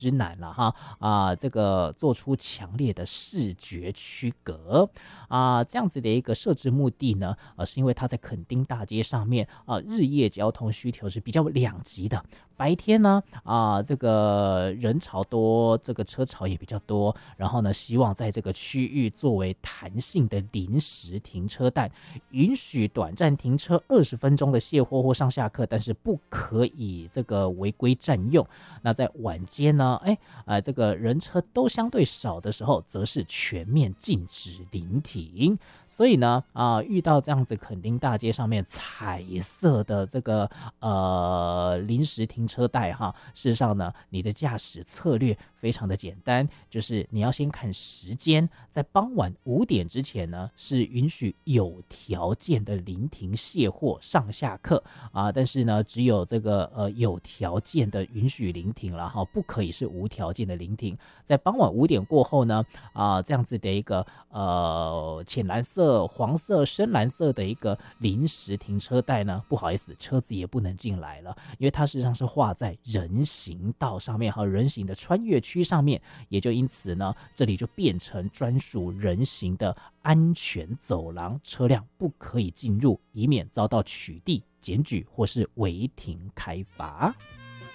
之难了哈这个做出强烈的视觉区隔这样子的一个设置目的呢，是因为它在垦丁大街上面日夜交通需求是比较两极的。白天呢这个人潮多，这个车潮也比较多，然后呢，希望在这个区域作为弹性的临时停车带，允许短暂停车20分钟的卸货或上下客，但是不可以这个违规占用。那在晚间呢，这个人车都相对少的时候，则是全面禁止临停。所以呢，遇到这样子垦丁大街上面彩色的这个临时停车带事实上呢，你的驾驶策略非常的简单，就是你要先看时间，在傍晚5点之前呢，是允许有条件的临停卸货上下客但是呢，只有这个有条件的允许临停了不可以是无条件的临停。在傍晚5点过后呢，这样子的一个浅蓝色、黄色、深蓝色的一个临时停车带呢，不好意思，车子也不能进来了，因为它实际上是画在人行道上面和人行的穿越区上面，也就因此呢，这里就变成专属人行的安全走廊，车辆不可以进入，以免遭到取缔、检举或是违停开罚。